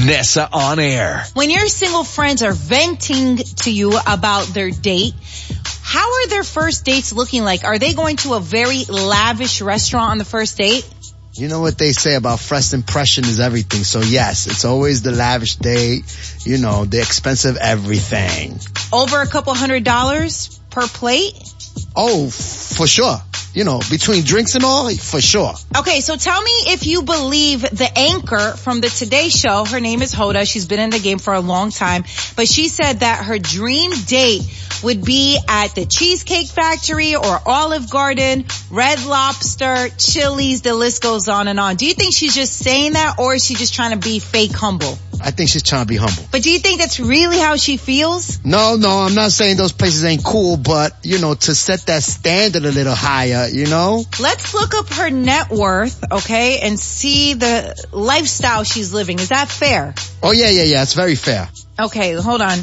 Nessa on air. When your single friends are venting to you about their date, how are their first dates looking like? Are they going to a very lavish restaurant on the first date? You know what they say about first impression is everything. So yes, it's always the lavish date, you know, the expensive everything. Over a couple $100 per plate? Oh, for sure. You know, between drinks and all, for sure. Okay, so tell me if you believe the anchor from the Today Show. Her name is Hoda. She's been in the game for a long time. But she said that her dream date would be at the Cheesecake Factory or Olive Garden, Red Lobster, Chili's, the list goes on and on. Do you think she's just saying that, or is she just trying to be fake humble? I think she's trying to be humble. But do you think that's really how she feels? No, I'm not saying those places ain't cool, but, you know, to set that standard a little higher, you know? Let's look up her net worth, okay, and see the lifestyle she's living. Is that fair? Oh, yeah, it's very fair. Okay, hold on.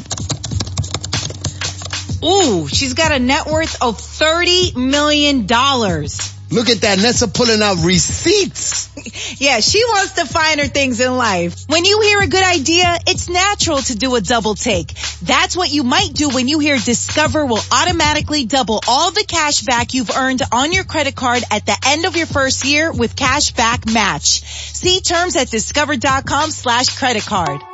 Ooh, she's got a net worth of $30 million. Look at that, Nessa pulling out receipts. Yeah, she wants the finer things in life. When you hear a good idea, it's natural to do a double take. That's what you might do when you hear Discover will automatically double all the cash back you've earned on your credit card at the end of your first year with Cash Back Match. See terms at discover.com/credit card.